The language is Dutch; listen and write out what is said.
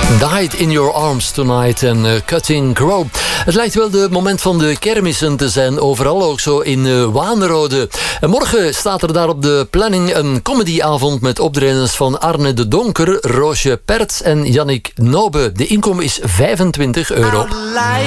Died in Your Arms Tonight en Cutting Grow. Het lijkt wel de moment van de kermissen te zijn, overal ook zo in Waanrode. En morgen staat er daar op de planning een comedyavond met optredens van Arne de Donker, Roosje Perts en Yannick Nobe. De inkomen is €25.